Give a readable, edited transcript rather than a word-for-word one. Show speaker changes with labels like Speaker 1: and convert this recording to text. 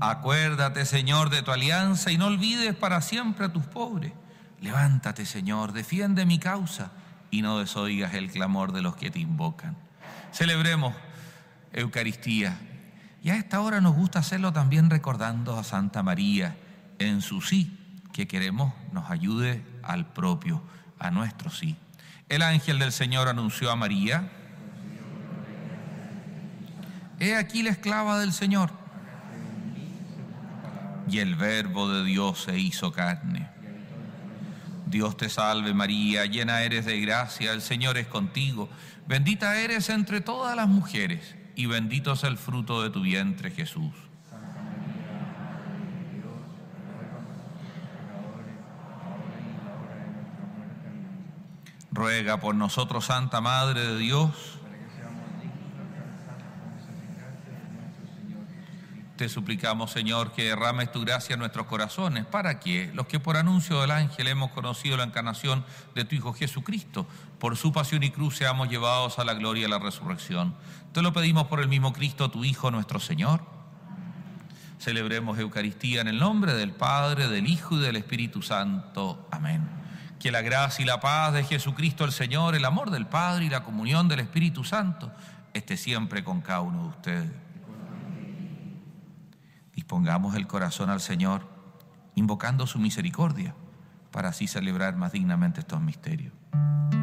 Speaker 1: Acuérdate, Señor, de tu alianza y no olvides para siempre a tus pobres. Levántate, Señor, defiende mi causa y no desoigas el clamor de los que te invocan. Celebremos Eucaristía. Y a esta hora nos gusta hacerlo también recordando a Santa María en su sí, que queremos nos ayude al propio, a nuestro sí. El ángel del Señor anunció a María: he aquí la esclava del Señor. Y el Verbo de Dios se hizo carne. Dios te salve María, llena eres de gracia, el Señor es contigo. Bendita eres entre todas las mujeres, y bendito es el fruto de tu vientre, Jesús. Ruega por nosotros, Santa Madre de Dios. Te suplicamos, Señor, que derrames tu gracia en nuestros corazones, para que los que por anuncio del ángel hemos conocido la encarnación de tu Hijo Jesucristo, por su pasión y cruz seamos llevados a la gloria y la resurrección. Te lo pedimos por el mismo Cristo, tu Hijo, nuestro Señor. Celebremos Eucaristía en el nombre del Padre, del Hijo y del Espíritu Santo. Amén. Que la gracia y la paz de Jesucristo el Señor, el amor del Padre y la comunión del Espíritu Santo esté siempre con cada uno de ustedes. Dispongamos el corazón al Señor, invocando su misericordia, para así celebrar más dignamente estos misterios.